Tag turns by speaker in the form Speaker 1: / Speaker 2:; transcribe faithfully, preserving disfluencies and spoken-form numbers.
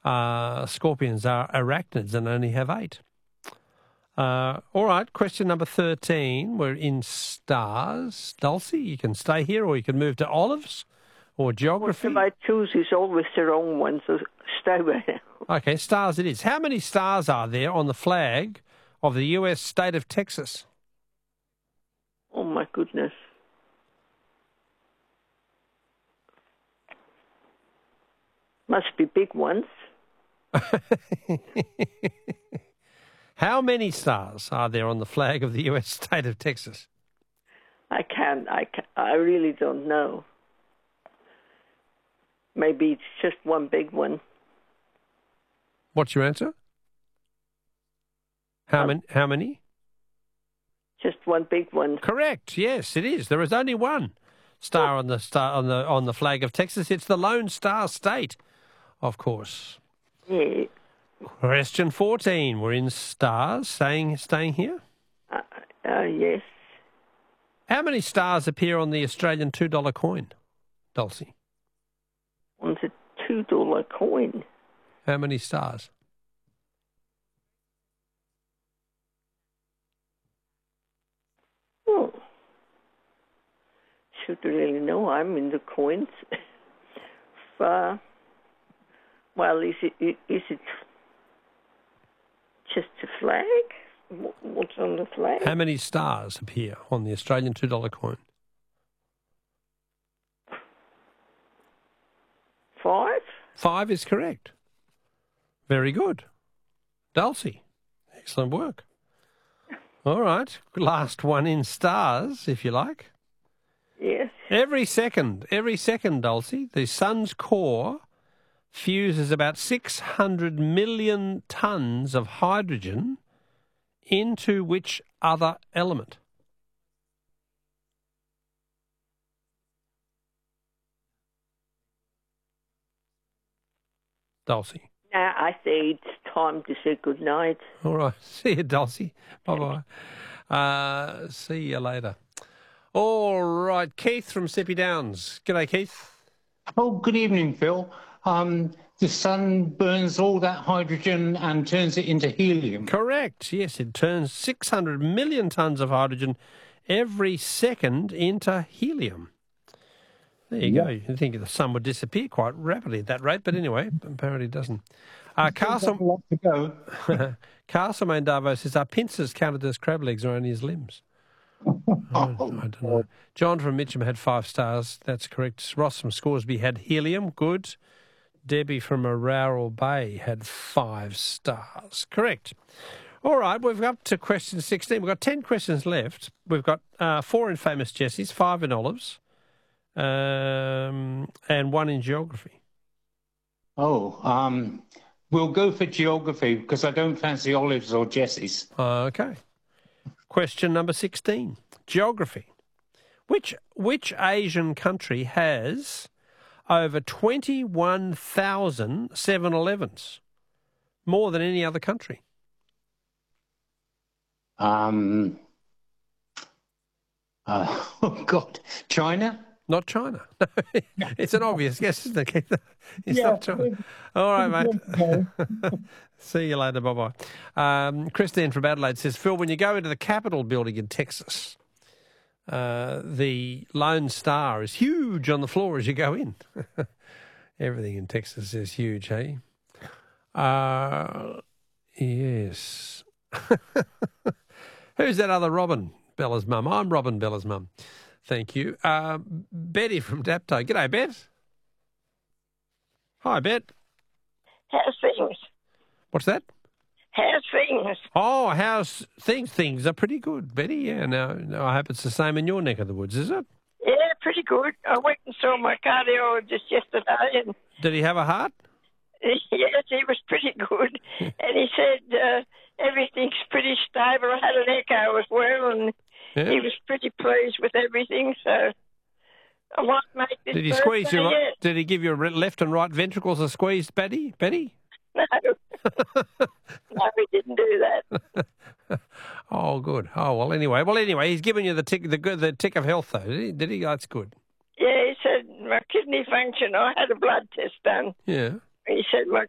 Speaker 1: Uh, scorpions are arachnids and only have eight. Uh, all right, question number thirteen. We're in stars. Dulcie, you can stay here or you can move to olives or geography.
Speaker 2: What I choose is always the wrong one, so stay there.
Speaker 1: Okay, stars it is. How many stars are there on the flag of the U S state of Texas?
Speaker 2: Oh, my goodness. Must be big ones.
Speaker 1: How many stars are there on the flag of the U S state of Texas?
Speaker 2: I can't, I can't, I really don't know. Maybe it's just one big one.
Speaker 1: What's your answer? How
Speaker 2: Um,
Speaker 1: many? How many?
Speaker 2: Just one big one.
Speaker 1: Correct. Yes, it is. There is only one star on the star on the on the flag of Texas. It's the Lone Star State, of course.
Speaker 2: Yeah.
Speaker 1: Question fourteen. We're in stars. Staying staying here.
Speaker 2: Uh, uh, yes.
Speaker 1: How many stars appear on the Australian two dollar coin, Dulcie?
Speaker 2: On the two dollar coin.
Speaker 1: How many stars?
Speaker 2: Oh. Should really know. I'm in the coins. uh, well, is it is it just a flag? What's on the flag?
Speaker 1: How many stars appear on the Australian two dollar coin?
Speaker 2: Five?
Speaker 1: Five is correct. Very good. Dulcie, excellent work. All right, last one in stars, if you like.
Speaker 2: Yes.
Speaker 1: Every second, every second, Dulcie, the sun's core fuses about six hundred million tonnes of hydrogen into which other element? Dulcie.
Speaker 2: Now I say it's time to say good night.
Speaker 1: All right. See you, Dulcie. Bye-bye. Uh, see you later. All right. Keith from Sippy Downs. G'day, Keith.
Speaker 3: Oh, good evening, Phil. Um, the sun burns all that hydrogen and turns it into helium.
Speaker 1: Correct. Yes, it turns six hundred million tonnes of hydrogen every second into helium. There you
Speaker 3: Yeah.
Speaker 1: go. You'd think the sun would disappear quite rapidly at that rate, but anyway, apparently it doesn't. Uh, Castle,
Speaker 3: A lot to go.
Speaker 1: Castlemaine Darvo says, are pincers counted as crab legs or only as limbs? I, I don't know. John from Mitcham had five stars. That's correct. Ross from Scoresby had helium. Good. Debbie from Araral Bay had five stars. Correct. All right, we've up to question sixteen. We've got ten questions left. We've got uh, four in Famous Jessies, five in Olives, um, and one in Geography.
Speaker 3: Oh, um, we'll go for geography because I don't fancy olives or Jessies.
Speaker 1: Okay. Question number sixteen. Geography. Which which Asian country has over twenty-one thousand seven elevens? More than any other country.
Speaker 3: Um, uh, oh, God. China?
Speaker 1: Not China. It's an obvious guess, isn't it? It's
Speaker 3: Yeah.
Speaker 1: not China. All right, mate. See you later. Bye-bye. Um, Christine from Adelaide says, Phil, when you go into the Capitol building in Texas, uh, the Lone Star is huge on the floor as you go in. Everything in Texas is huge, hey? Uh, yes. Who's that other Robin? Bella's mum. I'm Robin, Bella's mum. Thank you. Uh, Betty from Dapto. G'day, Bet. Hi, Bet.
Speaker 4: How's things?
Speaker 1: What's that?
Speaker 4: How's things?
Speaker 1: Oh, how's things? Things are pretty good, Betty. Yeah, no, no, I hope it's the same in your neck of the woods, is it?
Speaker 4: Yeah, pretty good. I went and saw my cardiologist yesterday, and
Speaker 1: Did he have a heart?
Speaker 4: yes, he was pretty good. And he said uh, everything's pretty stable. I had an echo as well, and
Speaker 1: Yeah.
Speaker 4: he was pretty pleased with everything. So I might make this.
Speaker 1: Did he
Speaker 4: birthday
Speaker 1: squeeze your?
Speaker 4: yet.
Speaker 1: Did he give your re- left and right ventricles a squeeze, Betty? Betty?
Speaker 4: No, no, he didn't do that.
Speaker 1: Oh, good. Oh well. Anyway, well, anyway, he's given you the tick, the good, the tick of health, though. Did he? Did he? That's good.
Speaker 4: Yeah, he said my kidney function. I had a blood test done.
Speaker 1: Yeah.
Speaker 4: He said my